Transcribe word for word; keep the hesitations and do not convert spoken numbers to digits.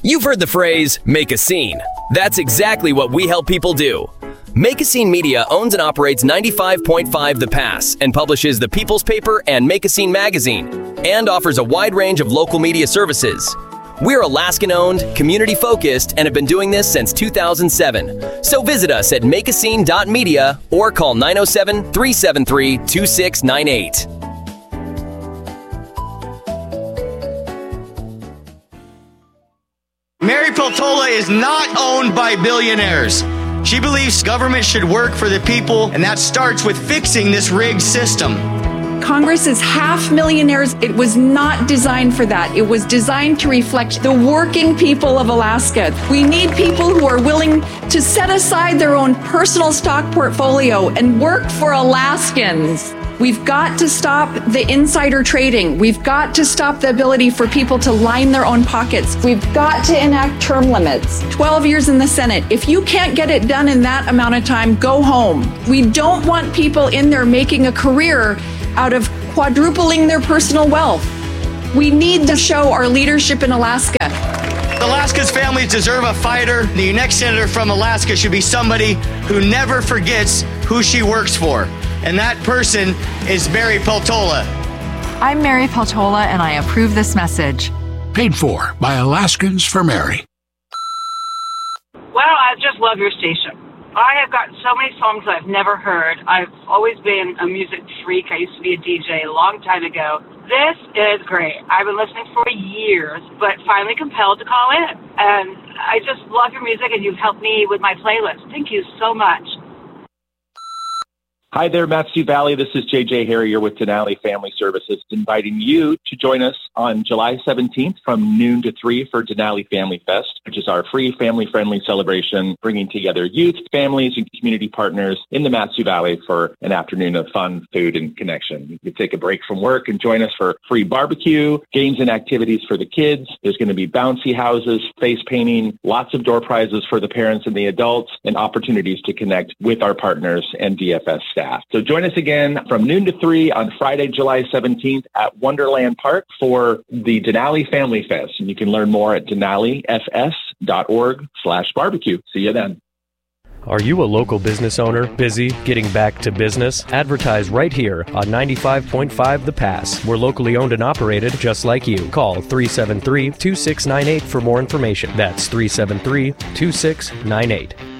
You've heard the phrase, make a scene. That's exactly what we help people do. Make a Scene Media owns and operates ninety-five point five The Pass and publishes the People's Paper and Make a Scene magazine, and offers a wide range of local media services. We're Alaskan-owned, community-focused, and have been doing this since two thousand seven. So visit us at make a scene dot media or call nine oh seven, three seven three, two six nine eight. Mary Peltola is not owned by billionaires. She believes government should work for the people, and that starts with fixing this rigged system. Congress is half millionaires. It was not designed for that. It was designed to reflect the working people of Alaska. We need people who are willing to set aside their own personal stock portfolio and work for Alaskans. We've got to stop the insider trading. We've got to stop the ability for people to line their own pockets. We've got to enact term limits. twelve years in the Senate. If you can't get it done in that amount of time, go home. We don't want people in there making a career out of quadrupling their personal wealth. We need to show our leadership in Alaska. Alaska's families deserve a fighter. The next senator from Alaska should be somebody who never forgets who she works for. And that person is Mary Peltola. I'm Mary Peltola, and I approve this message. Paid for by Alaskans for Mary. Well, I just love your station. I have gotten so many songs I've never heard. I've always been a music freak. I used to be a D J a long time ago. This is great. I've been listening for years, but finally compelled to call in. And I just love your music, and you've helped me with my playlist. Thank you so much. Hi there, Mat-Su Valley. This is J J Harrier with Denali Family Services, inviting you to join us on July seventeenth from noon to three for Denali Family Fest, which is our free family-friendly celebration, bringing together youth, families, and community partners in the Mat-Su Valley for an afternoon of fun, food, and connection. You can take a break from work and join us for free barbecue, games and activities for the kids. There's going to be bouncy houses, face painting, lots of door prizes for the parents and the adults, and opportunities to connect with our partners and D F S staff. So join us again from noon to three on Friday, July seventeenth at Wonderland Park for the Denali Family Fest. And you can learn more at denali f s dot org slash barbecue. See you then. Are you a local business owner, busy getting back to business? Advertise right here on ninety-five point five The Pass. We're locally owned and operated just like you. Call three seven three, two six nine eight for more information. That's three seven three, two six nine eight.